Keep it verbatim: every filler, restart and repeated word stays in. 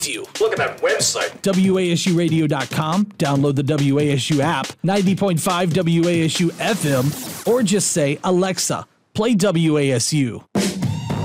you. Look at that website. W A S U radio dot com. Download the W A S U app, ninety point five W A S U F M, or just say, Alexa, play W A S U.